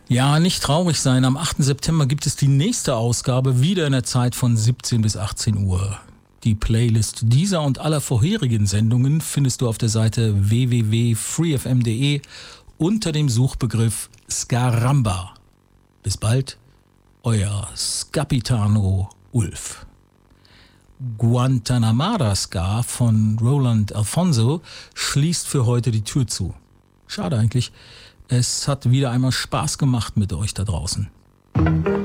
Ja, nicht traurig sein. Am 8. September gibt es die nächste Ausgabe, wieder in der Zeit von 17 bis 18 Uhr. Die Playlist dieser und aller vorherigen Sendungen findest du auf der Seite www.freefm.de unter dem Suchbegriff Scaramba. Bis bald, euer Scapitano Ulf. Guantanamara Ska von Roland Alfonso schließt für heute die Tür zu. Schade eigentlich. Es hat wieder einmal Spaß gemacht mit euch da draußen.